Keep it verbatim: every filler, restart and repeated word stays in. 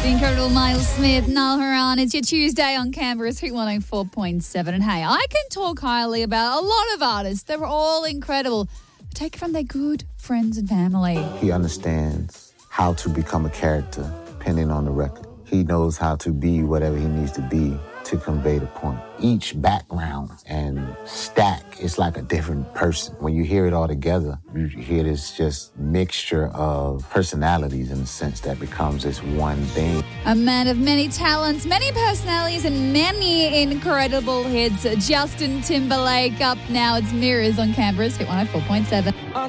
The incredible Miles Smith, Niall Horan. It's your Tuesday on Canberra's Hit one oh four point seven. And hey, I can talk highly about a lot of artists. They're all incredible. But take it from their good friends and family. He understands how to become a character depending on the record. He knows how to be whatever he needs to be to convey the point. Each background and stack is like a different person. When you hear it all together, you hear this just mixture of personalities in a sense that becomes this one thing. A man of many talents, many personalities, and many incredible hits. Justin Timberlake up now. It's Mirrors on Canberra's Hit one oh four point seven.